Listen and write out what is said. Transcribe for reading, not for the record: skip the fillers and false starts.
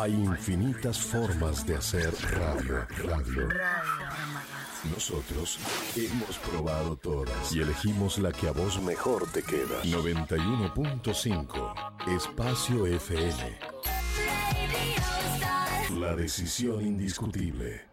Hay infinitas formas de hacer radio. Nosotros hemos probado todas y elegimos la que a vos mejor te queda. 91.5 Espacio FM. La decisión indiscutible.